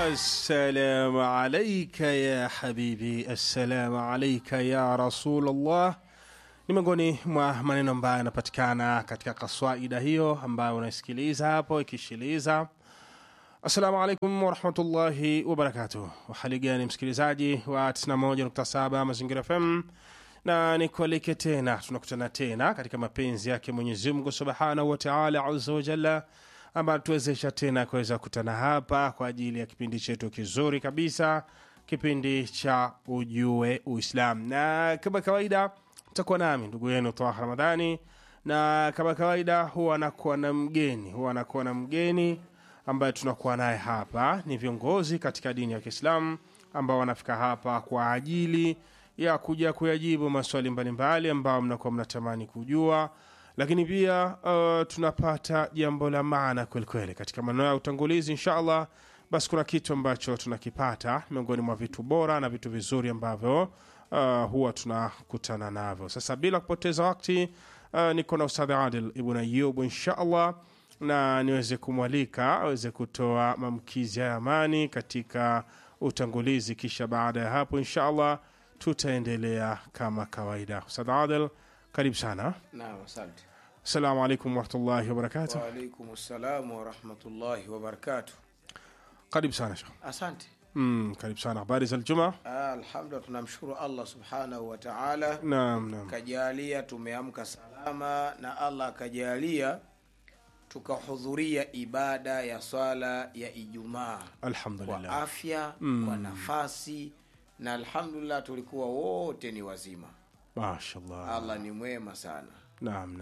السلام عليك يا حبيبي, السلام عليك ya Rasulullah. Ni miongoni mwa maneno ambayo yanapatikana katika kaswaida hiyo ambayo unasikiliza hapo ikishiliza. Assalamu alaikum wa rahmatullahi wa barakatuh. Hali gani msikilizaji wa 91.7 Mazingira FM? Na nikualike tena, tunakutana tena katika mapenzi yake Mwenyezi Mungu Subhanahu wa Ta'ala Azza wa Jalla, ambapo tuwezesha tena kuweza kutana hapa kwa ajili ya kipindi chetu kizuri kabisa, kipindi cha Ujue Uislamu. Na kama kawaida tutakuwa nami ndugu yenu Taha Ramadhani, na kama kawaida huwa anakuwa na mgeni ambaye tunakuwa naye hapa. Ni viongozi katika dini ya Kiislamu ambao wanafika hapa kwa ajili ya kuja kuyajibu maswali mbalimbali ambao mnakuwa mnatamani kujua, lakini pia tunapata jambo la maana kweli katika maneno ya utangulizi. Inshallah basi kuna kitu ambacho tunakipata miongoni mwa vitu bora na vitu vizuri ambavyo huwa tunakutana navyo. Sasa bila kupoteza wakati, niko na Ustadh Adil Ibn Ayyub inshallah, na niweze kumwalika aweze kutoa mamkizi ya amani katika utangulizi, kisha baada ya hapo inshallah tutaendelea kama kawaida. Ustadh Adil, karibu sana. Naam, asante. Assalamu alaikum wa rahmatullahi wa barakatuh. Wa alaikum assalam wa rahmatullahi wa barakatuh. Karibu sana Sheikh. Asante. Karibu sana. Habari za Ijumaa? Alhamdulillah, tunamshukuru Allah subhanahu wa ta'ala. Naam. Kajalia tumeamka salama, na Allah kajalia tukahudhuria ibada ya swala ya Ijumaa. Alhamdulillah. Kwa afya, kwa nafasi, na alhamdulillah tulikuwa wote ni wazima. Mashaallah. Allah ni mwema sana. Naam.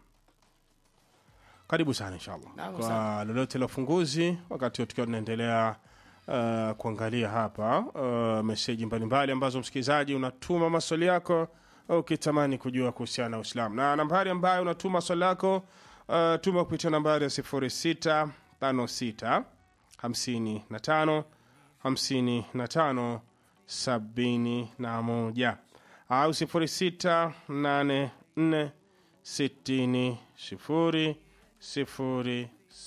Karibu sana inshallah. Naam, kwa lolote la ufunguzi, wakati tukiwa tunaendelea kuangalia hapa message mbalimbali ambazo msikilizaji unatuma maswali yako au ukitamani kujua kuhusiana na Uislamu. Na nambari ambayo unatuma swali lako, tuma kupitia nambari ya 0656 55 55 71 au 0684 60 0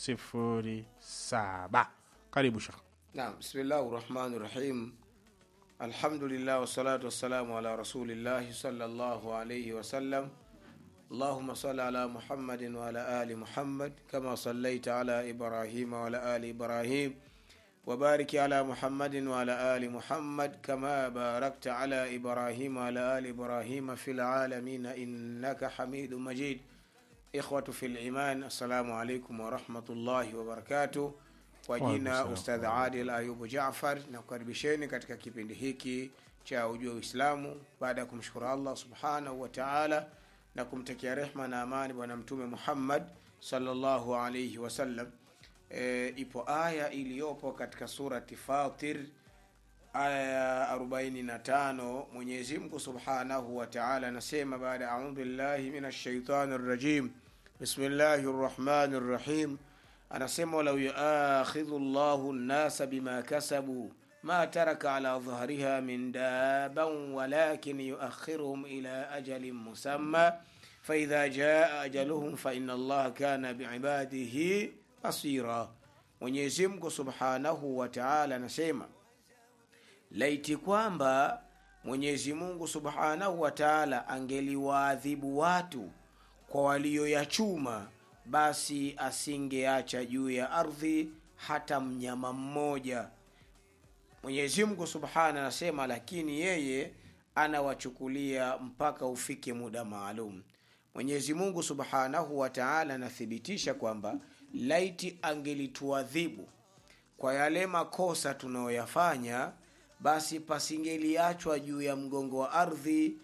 007. Karibu Sheikh. Naam, bismillahirrahmanirrahim. Alhamdulillah wassalatu wassalamu ala rasulillah sallallahu alayhi wasallam. Allahumma salli ala Muhammadin wa ala ali Muhammad kama sallaita ala Ibrahim wa ala ali Ibrahim, wa barik ala Muhammadin wa ala ali Muhammad kama barakta ala Ibrahim wa ala ali Ibrahim fil alamin innaka Hamidum Majid. Ikhwatu fil iman, assalamu alaykum wa rahmatullahi wa barakatuh. Kwa jina Ustadh Adil Ayub Jaafar, na kukaribisheni katika kipindi hiki cha Ujue Uislamu, baada ya kumshukuru Allah subhanahu wa ta'ala na kumtakia rehma na amani bwana mtume Muhammad sallallahu alayhi wasallam. Ipo aya iliyopo katika surati Fatir, aya 45. Mwenyezi Mungu subhanahu wa ta'ala anasema baada a'udhu billahi minash shaitanir rajim, bismillahir rahmanir rahim. Anasema walau yu'akhidhu Allahu an-nasa bima kasabu ma taraka ala dhahriha min daban walakin yu'akhiruhum ila ajalin musamma fa idha jaa ajaluhum fa inna Allaha kana bi'ibadihi basira. Mwenyezi Mungu subhanahu wa ta'ala anasema laiti kwamba Mwenyezi Mungu subhanahu wa ta'ala angeliwaadhibu watu kwa walioyachuma, basi asingeacha juu ya ardhi hata mnyama mmoja. Mwenyezi Mungu subhanahu anasema lakini yeye anawachukulia mpaka ufike muda maalum. Mwenyezi Mungu subhanahu wa ta'ala anathibitisha kwamba laiti angelituadhibu kwa yale makosa tunayoyafanya, basi pasingeliachwa juu ya mgongo wa ardhi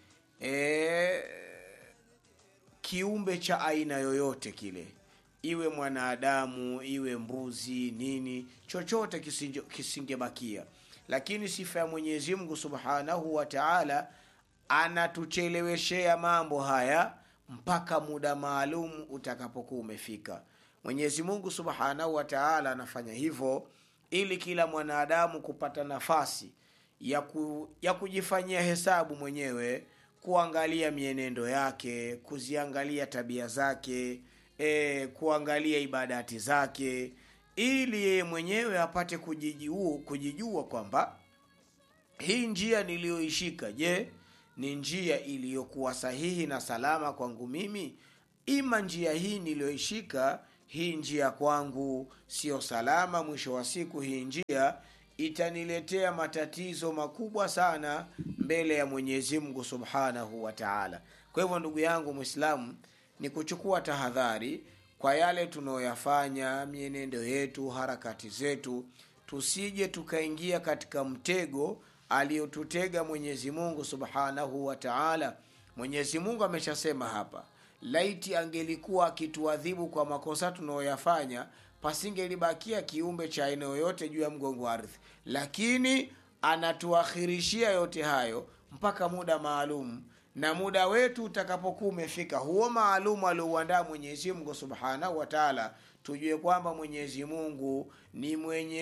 kiumbe cha aina yoyote kile, iwe mwanadamu, iwe mbuzi, nini, chochote kisingebakia. Lakini sifa ya Mwenyezi Mungu subhanahu wa ta'ala, anatucheleweshea mambo haya mpaka muda maalum utakapokuwa umefika. Mwenyezi Mungu subhanahu wa ta'ala anafanya hivyo ili kila mwanadamu kupata nafasi ya kujifanyia hesabu mwenyewe, kuangalia mienendo yake, kuziangalia tabia zake, kuangalia ibadati zake, ili yeye mwenyewe apate kujijua kwamba hii njia niliyoishika, je, ni njia iliyokuwa sahihi na salama kwangu mimi? Ima njia hii niliyoishika, hii njia kwangu sio salama, mwisho wa siku hii njia itaniletea matatizo makubwa sana mbele ya Mwenyezi Mungu Subhanahu wa Ta'ala. Kwa hivyo ndugu yangu Muislamu, ni kuchukua tahadhari kwa yale tunayoyafanya, mienendo yetu, harakati zetu, tusije tukaingia katika mtego aliyotutega Mwenyezi Mungu Subhanahu wa Ta'ala. Mwenyezi Mungu ameshasema hapa, laiti angelikuwa akituadhibu kwa makosa tunayoyafanya, pasingelibakia kiumbe cha aina yoyote juu ya mgongo wa ardhi, lakini anatuakhirishia yote hayo mpaka muda maalum, na muda wetu utakapokuwa umefika, huo maalum aliouandaa Mwenyezi Mungu Subhanahu wa Ta'ala, tujue kwamba Mwenyezi Mungu ni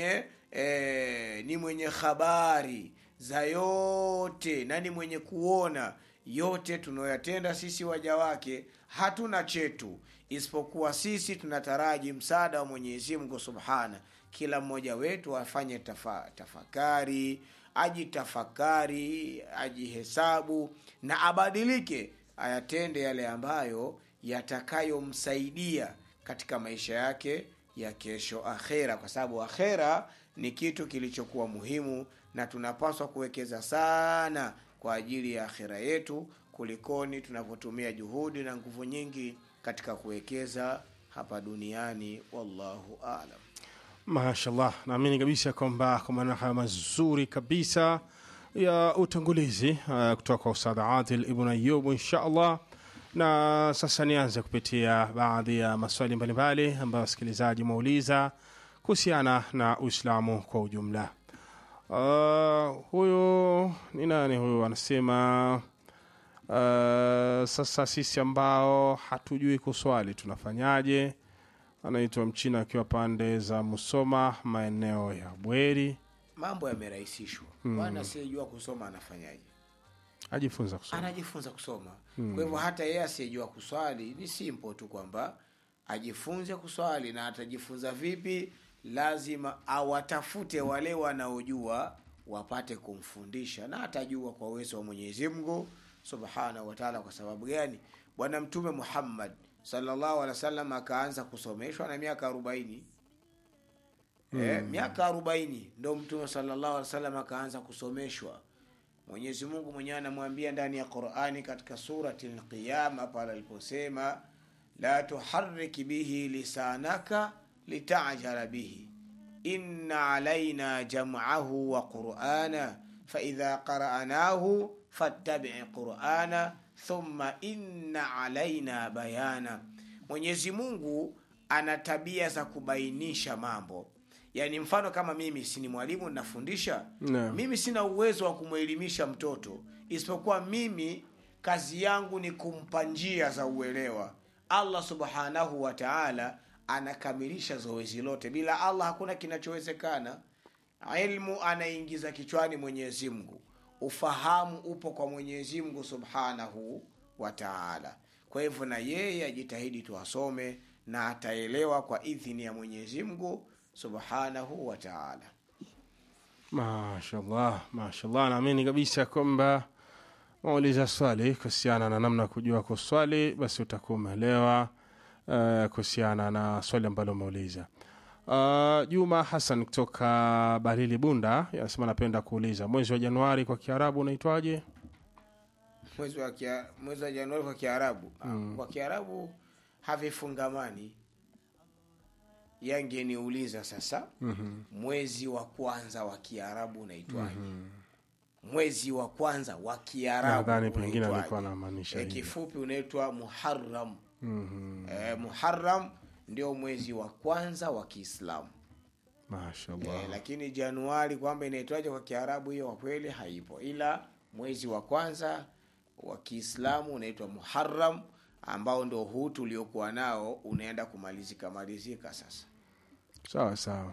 mwenye habari za yote na ni mwenye kuona yote tunayoyatenda sisi waja wake. Hatuna chetu isipokuwa sisi tunataraji msaada wa Mwenyezi Mungu Subhana. Kila mmoja wetu afanye tafakari, ajitafakari, ajihesabu na abadilike, ayatende yale ambayo yatakayomsaidia katika maisha yake ya kesho akhera, kwa sababu akhera ni kitu kilichokuwa muhimu na tunapaswa kuwekeza sana kwa ajili ya akhera yetu kulikoni tunapotumia juhudi na nguvu nyingi katika kuwekeza hapa duniani. Wallahu a'lam. Mashallah, naamini kabisa kwamba kwa maneno haya mazuri kabisa ya utangulizi kutoka kwa Ustadh Adil Ibn Ayyub, inshallah. Na sasa nianze kupitia baadhi ya maswali mbalimbali ambayo wasikilizaji wameuliza kuhusiana na Uislamu kwa ujumla. Huyo ni nani huyo? Anasema sasa sisi ambao hatujui kuswali tunafanyaje? Anaitwa Mchina akiwa pande za Musoma, maeneo ya Bweri. Mambo yamerahisishwa. Bwana asiyejua kusoma anafanyaje? Ajifunza kusoma. Anajifunza kusoma. Kwa hivyo hata yeye asiyejua kuswali ni simple tu kwamba ajifunze kuswali. Na atajifunza vipi? Lazima awatafute wale wanaojua wapate kumfundisha, na atajua kwa uwezo wa Mwenyezi Mungu Subhanahu wa Ta'ala. Kwa sababu gani? Bwana Mtume Muhammad sallallahu alaihi wasallam akaanza kusomeshwa na miaka 40. Miaka 40 ndio Mtume sallallahu alaihi wasallam akaanza kusomeshwa. Mwenyezi Mungu mwenyewe anamwambia ndani ya Qur'ani katika surati al-Qiyamah pale aliposema, la tuharrik bihi lisanaka litajala bihi inna alaina jam'ahu wa qur'ana fa idha qara'nahu fattabi' qur'ana thumma inna alaina bayana. Mwenyezi Mungu ana tabia za kubainisha mambo. Yani mfano kama mimi si ni mwalimu ninafundisha, mimi sina uwezo wa kumwelimisha mtoto, isipokuwa mimi kazi yangu ni kumpa njia za uelewa. Allah Subhanahu wa Ta'ala anakamilisha zoezi lote. Bila Allah hakuna kinachowezekana. Ilmu anaingiza kichwani Mwenyezi Mungu, ufahamu upo kwa Mwenyezi Mungu Subhanahu wa Ta'ala. Kwa hivyo na yeye ajitahidi tu asome na ataelewa kwa idhini ya Mwenyezi Mungu Subhanahu wa Ta'ala. Mashallah, mashallah. Naamini kabisa kwamba wauliza swali kuhusiana na namna kujua kuswali, basi utakuwa umeelewa kuhusiana na swali ambalo umeuliza. Juma Hassan kutoka Balili Bunda anasema napenda kuuliza, mwezi wa Januari kwa Kiarabu unaitwaje? Mwezi wa Januari kwa Kiarabu. Kwa Kiarabu havifungamani. Yangeniuliza sasa, mwezi wa kwanza wa Kiarabu unaitwaje? Mwezi wa kwanza wa Kiarabu nadhani pengine alikuwa anamaanisha hiyo. Kifupi unaitwa Muharram. Muharram ndio mwezi wa kwanza wa Kiislamu. Mashaallah. Lakini Januari kwamba inaitwaje kwa Kiarabu, hiyo kwa kweli haipo, ila mwezi wa kwanza wa Kiislamu unaitwa Muharram, ambao ndio huu tuliokuwa nao unaenda kumalizika sasa. Sawa sawa.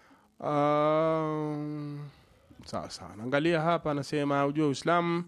Sawa. Naangalia hapa anasema ujue Uislamu.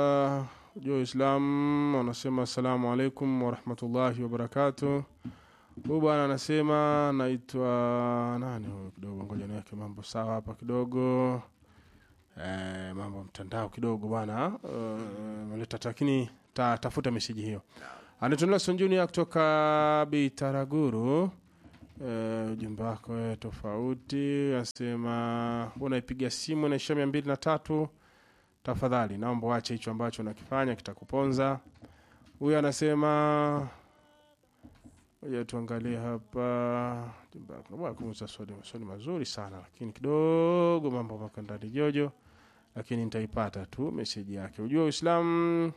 Ujue Uislamu anasema asalamu alaykum wa rahmatullahi wa barakatuh. Huyu bwana anasema naitwa nani huyu kidogo, ngoja niweke mambo sawa hapa kidogo. Mambo mtandao kidogo bwana. Maleta lakini tafuta message hiyo. Anatunela Sonjuni kutoka Bitaraguru. Ujumbe wako tofauti. Anasema mbona ipiga simu na 203? Tafadhali naomba ache hicho ambacho unakifanya kitakuponza. Huyu anasema ngoja tuangalie hapa. Ujumbe kumuza swali mazuri sana lakini kidogo mambo makandani jojo, lakini nitaipata tu message yake. Unajua Uislamu.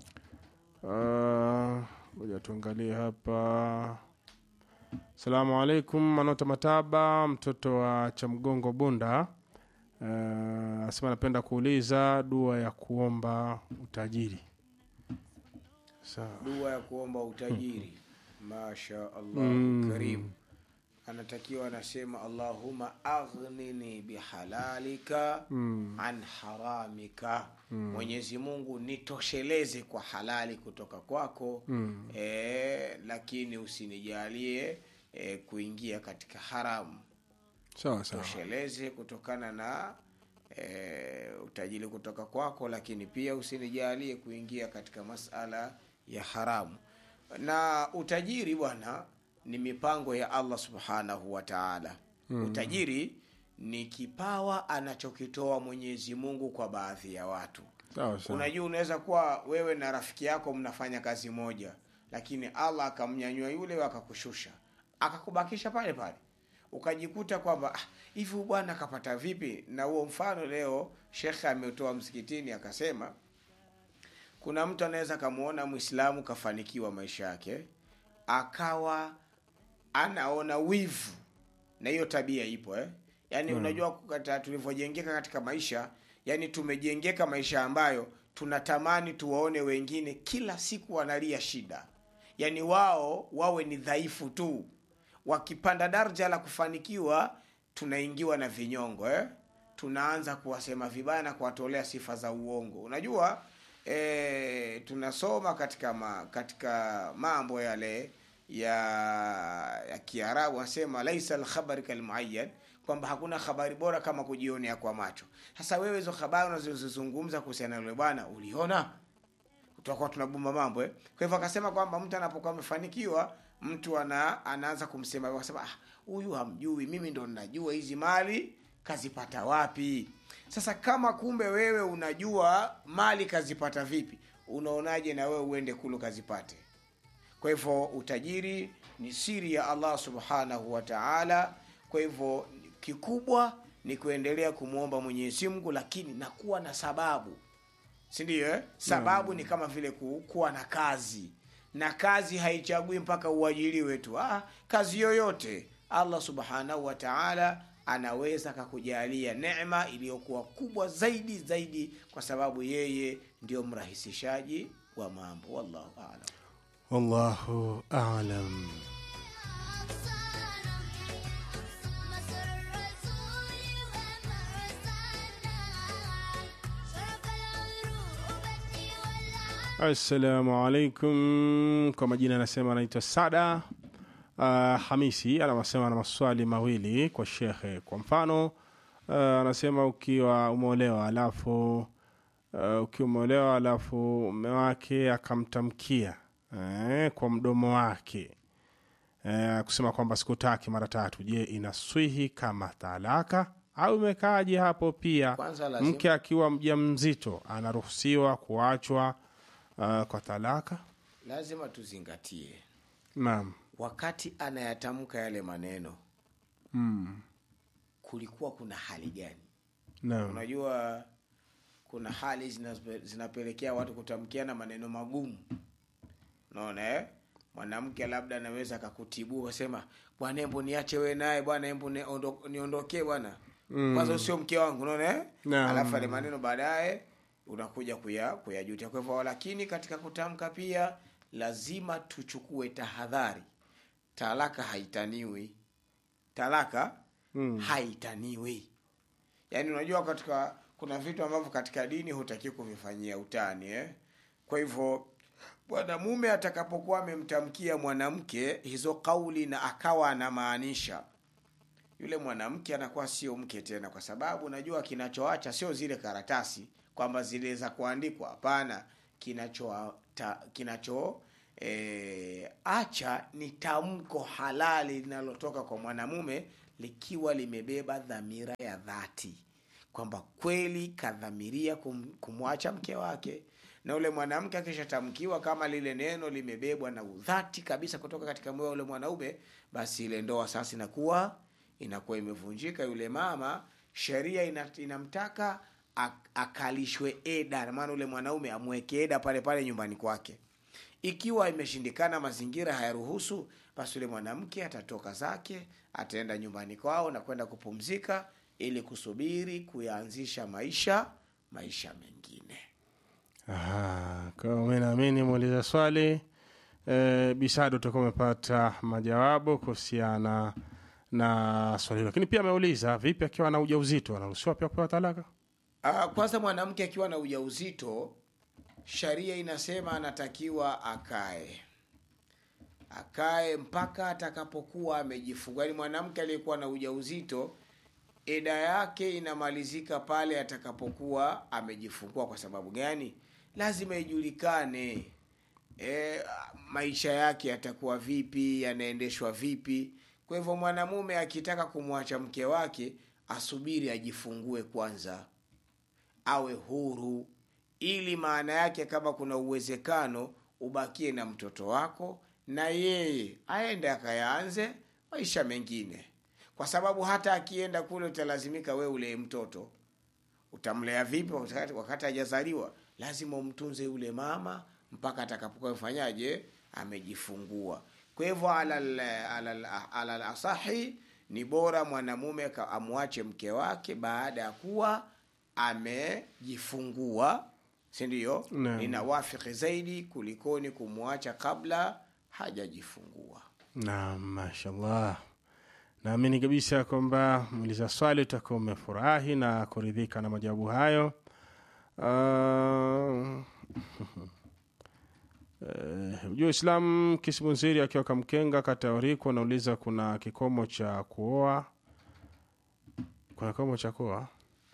Ngoja tuangalie hapa. Asalamu alaykum Manota Mataba, mtoto wa Chamgongo Bunda. Asema napenda kuuliza dua ya kuomba utajiri. Sawa. Dua ya kuomba utajiri. Masha Allah karim. Anatakiwa anasema Allahumma aghnini bihalalika an haramika. Mwenyezi Mungu nitosheleze kwa halali kutoka kwako, lakini usinijalie kuingia katika haramu. Sawa sawa. Tosheleze kutokana na utajiri kutoka kwako, lakini pia usinijalie kuingia katika masala ya haramu. Na utajiri bwana ni mipango ya Allah subhanahu wa ta'ala. Utajiri ni kipawa anachokitoa Mwenyezi Mungu kwa baadhi ya watu. Sawa sawa. Unajua unaweza kuwa wewe na rafiki yako mnafanya kazi moja, lakini Allah akamnyanyua yule akakushusha, akakubakisha pale pale. Ukajikuta kwamba hivi bwana kapata vipi? Na huo mfano leo Sheikh ametoa msikitini akasema kuna mtu anaweza kumuona Muislamu kafanikiwa maisha yake, akawa anaona wivu. Na hiyo tabia ipo yani unajua tulivyojengeka katika maisha, yani tumejengeka maisha ambayo tunatamani tuwaone wengine kila siku wanalia shida, yani wao wawe ni dhaifu tu. Wakipanda daraja la kufanikiwa tunaingiwa na vinyongo tunaanza kuwasema vibaya na kuwatolea sifa za uongo. Unajua tunasoma katika mambo yale ya Kiarabu wasema laisa al-khabar kal-muayyan, kwamba hakuna habari bora kama kujionea kwa macho. Sasa wewe hizo habari unazozungumza kuhusiana na yule bwana uliona, tutakuwa tunabumba mambo Kwa hivyo akasema kwamba mtu anapokuwa amefanikiwa, mtu anaanza kumsema akasema huyu hamjui, mimi ndo ninajua hizi mali kazipata wapi. Sasa kama kumbe wewe unajua mali kazipata vipi, unaonaje na wewe uende kulu kazipate? Kwa hivyo utajiri ni siri ya Allah subhanahu wa ta'ala. Kwa hivyo kikubwa ni kuendelea kumuomba Mwenyezi Mungu, lakini na kuwa na sababu. Si ndio sababu ni kama vile kuwa na kazi. Na kazi haichagui mpaka uajiriwe tu. Kazi yoyote Allah subhanahu wa ta'ala anaweza kukujalia neema iliyokuwa kubwa zaidi, kwa sababu yeye ndio mrahisishaji wa mambo. Wallahu a'lam. Wallahu a'lam. Assalamu alaikum. Kwa majina anasema anaitwa Sada Hamisi. Anasema ana maswali mawili kwa shekhe. Kwa mfano anasema ukiwa umeolewa alafu mume wake akamtamkia kwa mdomo wake kusema kwamba sikutaki mara 3, je, inaswihi kama talaka au imekaaje hapo? Pia mke akiwa mjamzito anaruhusiwa kuachwa kwa talaka? Lazima tuzingatie. Naam. Wakati anayatamka yale maneno kulikuwa kuna hali gani? Naam. Unajua kuna hali zinapelekea watu kutamkiana maneno magumu. Unaona mwanamke labda anaweza akakutibu wasema bwana hebu niache wewe naye bwana hebu niondokee bwana. Kwanza sio mke wangu unaona alafu ile maneno baadaye unakuja kuyajutia. Kwa hivyo lakini katika kutamka pia lazima tuchukue tahadhari. Talaka haitaniwi. Haitaniwi. Yaani unajua kuna vitu ambavyo katika dini hutaki kuvifanyia utani Kwa hivyo mwanamume atakapokuwa amemtamkia mwanamke hizo kauli na akawa anamaanisha, yule mwanamke anakuwa sio mke tena, kwa sababu unajua kinachoacha sio zile karatasi kwamba zile za kuandikwa, hapana. Acha ni tamko halali linalotoka kwa mwanamume likiwa limebeba dhamira ya dhati kwamba kweli kadhamiria kumwacha mke wake. Na ule mwanamke akishatamkiwa kama lile neno limebebwa na udhati kabisa kutoka katika moyo wa ule mwanaume, basi ile ndoa sasa inakuwa imevunjika. Yule mama sheria inamtaka akalishwe eda, na maana ule mwanaume amweke eda pale pale nyumbani kwake. Ikiwa imeshindikana, mazingira hayaruhusu, basi yule mwanamke atatoka zake, ataenda nyumbani kwao na kwenda kupumzika ili kusubiri kuyaanzisha maisha mengine. Kwa mimi naamini muuliza swali Bisado tutakuwa umepata majawabu kuhusiana na swali. Lakini pia ameuliza vipi akiwa na ujauzito, anaruhusiwa pia kupewa talaka? Kwanza mwanamke akiwa na ujauzito, sharia inasema anatakiwa akae mpaka atakapokuwa amejifungua. Yaani mwanamke aliyekuwa na ujauzito eda yake inamalizika pale atakapokuwa amejifungua. Kwa sababu gani? Lazima ijulikane maisha yake yatakuwa vipi, yanaendeshwa vipi. Kwa hivyo mwanamume akitaka kumwacha mke wake asubiri ajifungue kwanza, awe huru, ili maana yake kama kuna uwezekano ubakie na mtoto wako na yeye aende akayaanze maisha mengine. Kwa sababu hata akienda kule utalazimika wewe ule mtoto. Utamlea vipi wakati hajazaliwa? Lazima umtunze yule mama mpaka atakapokuwa mfanyaje, amejifungua. Kwa hivyo ala asahi ni bora mwanamume amwache mke wake baada ya kuwa amejifungua, si ndio? Inawafiki zaidi kulikoni kumwacha kabla hajajifungua. Naam, mashallah. Naamini kabisa kwamba muuliza swali utakuwa umefurahi na kuridhika na majibu hayo. Ujue Islam Kismunziri akiwa Kamkenga Kataoriko anauliza kuna kikomo cha kuoa. Kuna kikomo cha kuoa?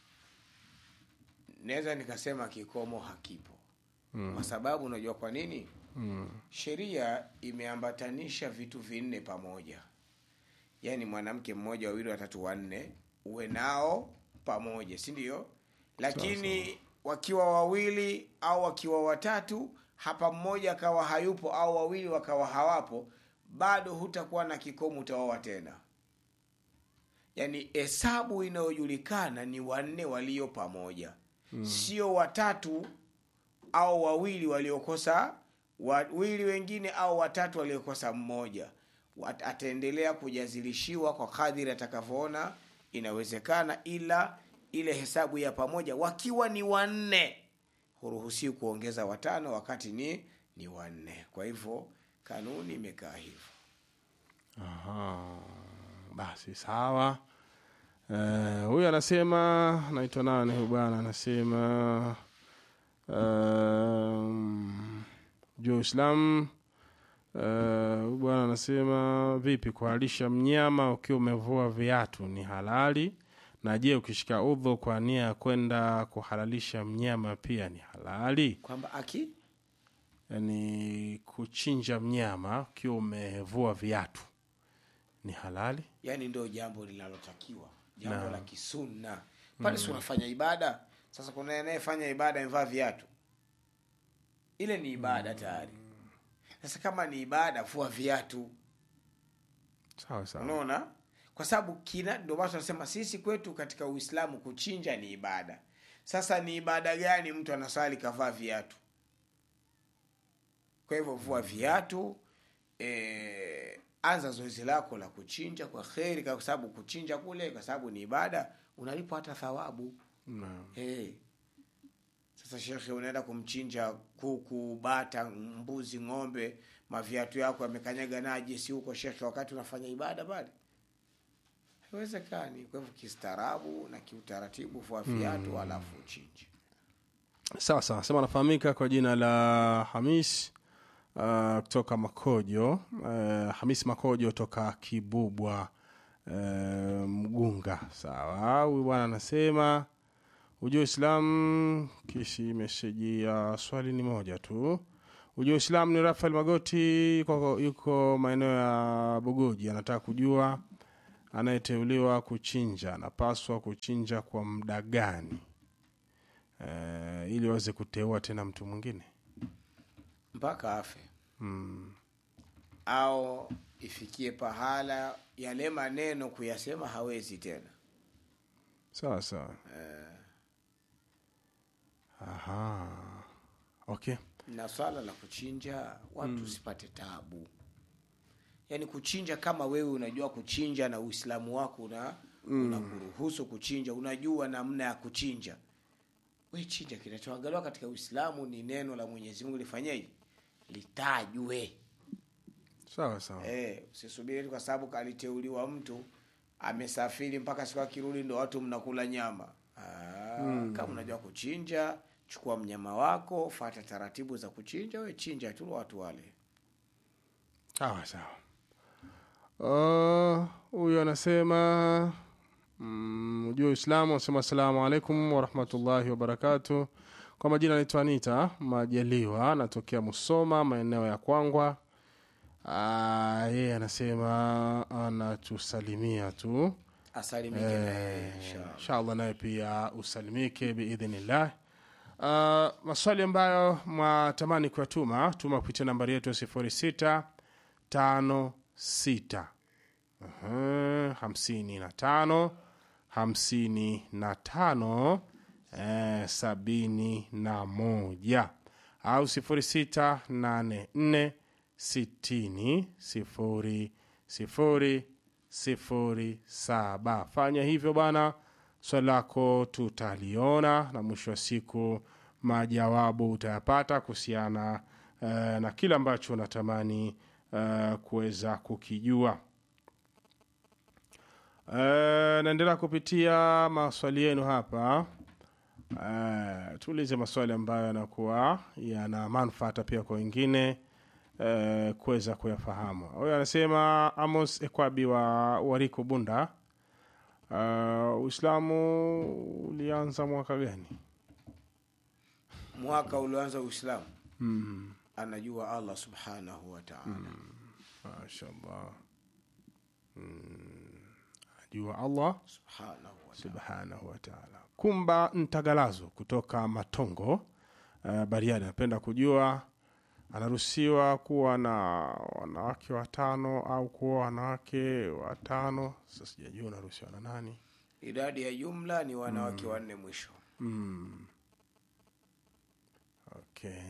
Naweza nikasema kikomo hakipo. Kwa sababu unajua kwa nini? Sheria imeambatanisha vitu vinne pamoja. Yaani mwanamke mmoja, wawili, watatu, wanne uwe nao pamoja, si ndio? Lakini wakiwa wawili au wakiwa watatu, hapa mmoja akawa hayupo au wawili wakawa hawapo, bado hutakuwa na kikomo, utaoa tena. Yaani hesabu inayojulikana ni wanne walio pamoja. Sio watatu au wawili waliokosa wawili wengine au watatu waliokosa mmoja. Ataendelea kujazilishiwa kwa kadiri atakavyoona inawezekana, ila ile hesabu ya pamoja wakiwa ni wanne huruhusiwi kuongeza watano wakati ni wanne. Kwa hivyo kanuni imekaa hivyo. Basi sawa. Huyu anasema naitwa nani huyu bwana, anasema Joe Islam bwana anasema vipi kuhalisha mnyama ukiwa umevua viatu ni halali? Na je, ukishika udhu kwa nia ya kwenda kuhalalisha mnyama pia ni halali? Kwamba yani kuchinja mnyama ukiwa umevua viatu ni halali? Yani ndio jambo linalotakiwa, jambo la kisunna. Pale si unafanya ibada. Sasa kuna anayefanya ibada amevaa viatu, ile ni ibada tayari. Sasa kama ni ibada, fua viatu. Sawa. Unaona? Kwa sababu ndio basi tunasema sisi kwetu katika Uislamu kuchinja ni ibada. Sasa ni ibada gani mtu anasali kavaa viatu? Kwa hivyo vua viatu, anza zoezi lako la kuchinja kwa kheri, kwa sababu kuchinja kule kwa sababu ni ibada unalipa hata thawabu. Sasa shekhe, unaenda kumchinja kuku, bata, mbuzi, ng'ombe, maviatu yako yamekanyaga najisi huko shekhe wakati unafanya ibada bali haiwezekani. Kwa hivyo kistaarabu na kiutaratibu vua viatu alafu uchinje. Sawa. Sema anafahamika kwa jina la Hamis kutoka Makojo, Hamisi Makojo toka Kibubwa, Mgunga. Sawa, huyu bwana anasema ujue Islam, kishi message ya swali ni moja tu. Ujue Islam ni Rafael Magoti yuko maeneo ya Bugoji, anataka kujua anayeteuliwa kuchinja anapaswa kuchinja kwa muda gani ili waweze kuteua tena mtu mwingine mpaka afe. Au ifikie pahala yale maneno kuyasema hawezi tena. Sawa sawa. Aha. Okay. Na swala la kuchinja watu usipate taabu. Yaani kuchinja kama wewe unajua kuchinja na Uislamu wako unakuruhusu kuchinja, unajua namna ya kuchinja. Wewe chinja, kinachoangaliwa katika Uislamu ni neno la Mwenyezi Mungu lifanyeje? Litajwe. Sawa sawa. Usisubiri kwa sababu kaliteuliwa mtu amesafiri mpaka siku akirudi ndio watu mnakula nyama. Kama unajua kuchinja, chukua mnyama wako, fuata taratibu za kuchinja, wewe chinja tu watu wale. Sawa sawa. Huyu anasema ujue Uislamu, anasema asalamu alaykum wa rahmatullahi wa barakatuh. Kwa majina naitwa Anita Majaliwa, natokea Musoma maeneo ya Kwangwa. Yeye anasema anatusalimia tu. Asalimike inshallah naye pia usalimike biidhnillah. Maswali ambayo mwatamani kuyatuma, tuma kupitia nambari yetu 0656 55 55 71 au 0684 60 00 07. Fanya hivyo bana, swali lako tutaliona na mwisho wa siku majawabu utayapata kuhusiana na kila ambacho unatamani kuweza kukijua. Naendelea kupitia maswali yenu hapa. Tuulize maswali ambayo yanakuwa yana manufaa pia kwa wengine kuweza kuyafahamu. Huyo anasema Amos Ekwabi wa Wariko Bunda, Uislamu ulianza mwaka gani? Mwaka ulianza Uislamu anajua Allah subhanahu wa ta'ala. Mashaallah. Anajua Allah subhanahu wa ta'ala. Kumba Ntagalazo kutoka Matongo, Bariadi, napenda kujua anaruhusiwa kuwa na wanawake 5 au kuwa wanawake 5? Sasa sijajua anaruhusiwa na nani. Idadi ya jumla ni wanawake 4 mwisho. Okay.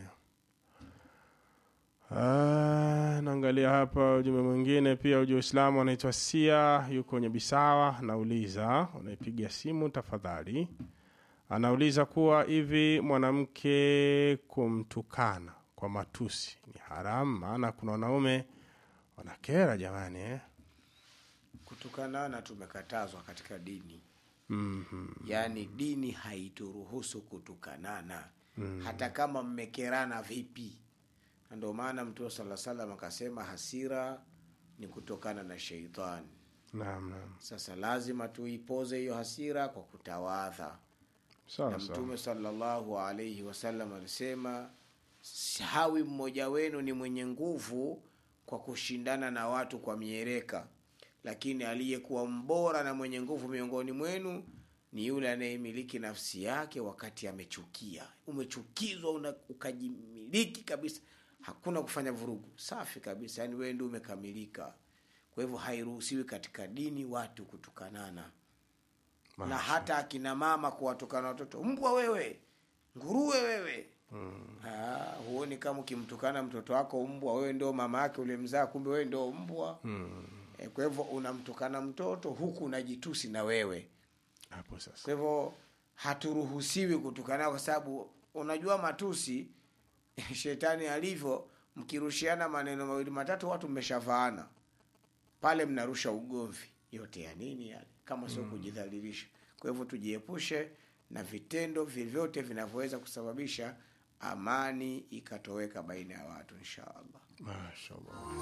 Naangalia hapa ujumbe mwingine pia. Ujue Uislamu, anaitwa Sia, yuko kwenye Bisawa, anauliza, unaipigia simu tafadhali. Anauliza kuwa hivi mwanamke kumtukana kwa matusi ni haramu? Maana kuna wanaume wanakera jamani. Kutukanana tumekatazwa katika dini. Yaani dini haituruhusu kutukanana. Hata kama mmekerana vipi. Ndio maana Mtume sallallahu alaihi wasallam akasema hasira ni kutokana na sheitani. Naam. Sasa lazima tuipoze hiyo hasira kwa kutawadha. Na Mtume sallallahu alaihi wasallam alisema hawi mmoja wenu ni mwenye nguvu kwa kushindana na watu kwa miereka, lakini aliyekuwa mbora na mwenye nguvu miongoni mwenu ni yule anayemiliki nafsi yake wakati amechukia. Umechukizwa ukajimiliki kabisa, hakuna kufanya vurugu, safi kabisa, yani wewe ndio umekamilika. Kwa hivyo hairuhusiwi katika dini watu kutukanana. Na hata akina mama kuwatukana watoto, mbwa wewe, nguruwe wewe. Huoni kama ukimtukana mtoto wako mbwa, wewe ndio mama yake ulimzaa, kumbe wewe ndio mbwa. Kwa hivyo unamtukana mtoto huku unajitusi na wewe hapo sasa. Kwa hivyo haturuhusiwi kutukana, kwa sababu unajua matusi shetani alivyo, mkirushiana maneno mawili matatu watu mmeshavaana pale, mnarusha ugomvi. Yote ya nini yale kama sio kujidhalilisha? Kwa hivyo tujiepushe na vitendo vyovyote vinavyoweza kusababisha amani ikatoweka baina ya watu insha Allah. Mashallah.